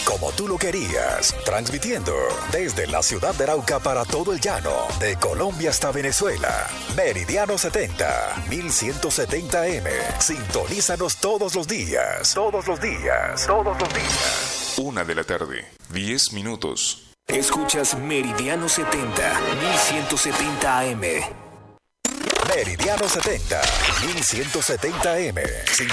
como tú lo querías, transmitiendo desde la ciudad de Arauca para todo el llano, de Colombia hasta Venezuela. Meridiano 70, 1170M. Sintonízanos todos los días. Todos los días. Todos los días. 1 de la tarde, 10 minutos. Escuchas Meridiano 70, 1170 AM. Meridiano 70, 1170 AM.